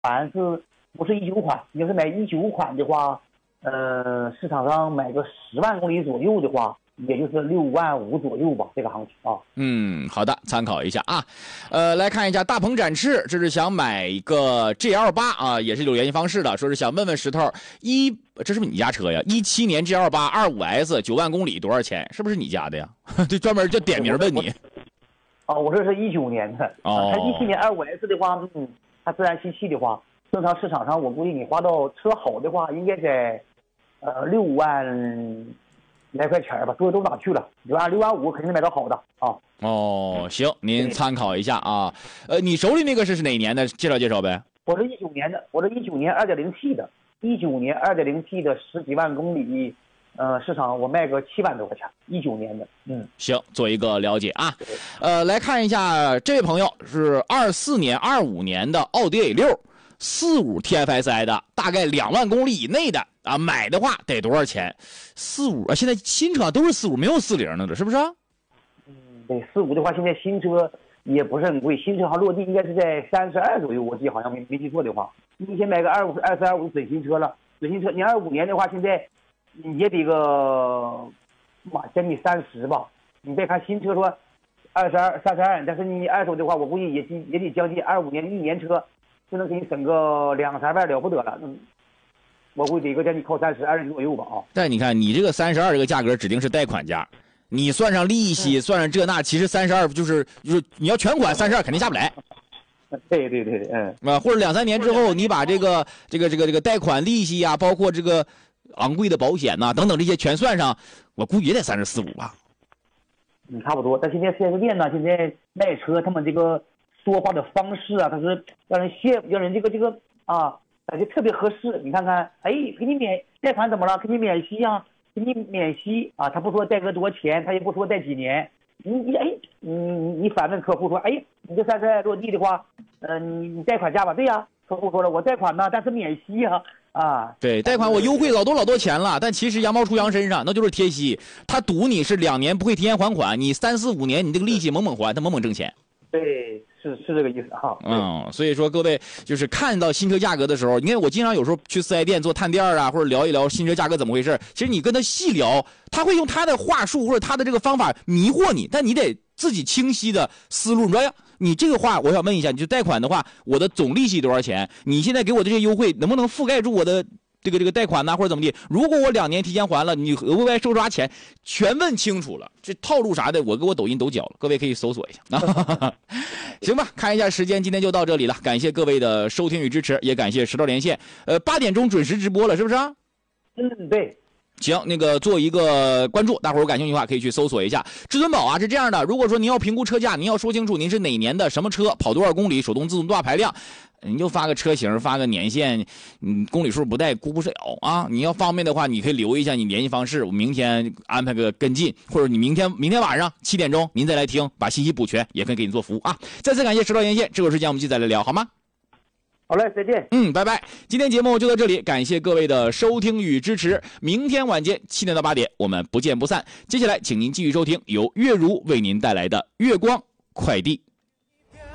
款是不是19款？你要是买19款的话，市场上买个10万公里左右的话，也就是6万5左右吧，这个行情啊。 好的，参考一下啊。来看一下大鹏展翅，这是想买一个 GL8 啊，也是有联系方式的，说是想问问石头，这是不是你家车呀？17年 GL8 25S 9万公里多少钱？是不是你家的呀？对，专门就点名问你。 我这是19年的。它17年 25S 的话，它自然吸气的话，正常市场上我估计你花到车好的话，应该在6万来块钱吧，多都哪去了？6万5肯定买到好的啊。 行，您参考一下啊。你手里那个是哪年的？介绍呗。 我是19年的，我是19年 2.0T 的，19年 2.0T 的10几万公里，市场我卖个7万多块钱，19年的。 行，做一个了解啊。来看一下，这位朋友是24年、25年的奥迪 A6。45 TFSI 的，大概2万公里以内的啊，买的话得多少钱？45啊，现在新车都是45，没有40的，是不是？ 对，45的话，现在新车也不是很贵，新车好像落地应该是在32左右，我记得好像没记错的话。你先买个2425准新车了，准新车你25年的话，现在也得个将近30吧。你再看新车说22、32，但是你二手的话，我估计也得将近25年1年车。就能给你省个2、3万了不得了，我估计得个将近靠30左右吧啊。 但你看，你这个32这个价格指定是贷款价，你算上利息，算上这那，其实32就是你要全款32肯定下不来。 对， 或者2、3年之后，你把这个贷款利息啊，包括这个昂贵的保险呐、等等这些全算上，我估计也得34、5吧。 差不多。但现在 4S 店呢，现在卖车他们这个说话的方式啊，他是让人这个啊，感觉特别合适。你看看，给你贷款怎么了？给你免息啊，给你免息啊。他不说贷个多少钱，他也不说贷几年。你反问客户说，你这32落地的话，你贷款价吧？对呀，客户说了，我贷款呢，但是免息啊。 对，贷款我优惠老多钱了，但其实羊毛出羊身上，那就是贴息。他赌你是2年不会提前还款，你3、4、5年你这个利息猛还，他猛挣钱。 对，是这个意思哈。 所以说各位就是看到新车价格的时候，因为我经常有时候去4S店做探店啊，或者聊一聊新车价格怎么回事，其实你跟他细聊，他会用他的话术或者他的这个方法迷惑你，但你得自己清晰的思路。你说呀，你这个话我想问一下，你就贷款的话，我的总利息多少钱？你现在给我的这些优惠能不能覆盖住我的这个贷款呢，或者怎么地？如果我2年提前还了，你额外收啥钱？全问清楚了，这套路啥的，我给我抖音都教了，各位可以搜索一下。行吧，看一下时间，今天就到这里了，感谢各位的收听与支持，也感谢石头连线。8点钟准时直播了，是不是？ 对。 行，那个做一个关注，大伙儿感兴趣的话可以去搜索一下。至尊宝啊是这样的，如果说您要评估车价，您要说清楚您是哪年的什么车，跑多少公里，手动自动多大排量，您就发个车型，发个年限，公里数不带估不了啊。你要方便的话，你可以留一下你联系方式，我明天安排个跟进，或者你明天晚上7点钟您再来听，把信息补全，也可以给你做服务啊。再次感谢石头连线，这个时间我们继续再来聊好吗？ 好嘞，再见。 拜拜。今天节目就到这里，感谢各位的收听与支持。明天晚间7点到8点，我们不见不散。接下来，请您继续收听由月如为您带来的月光快递。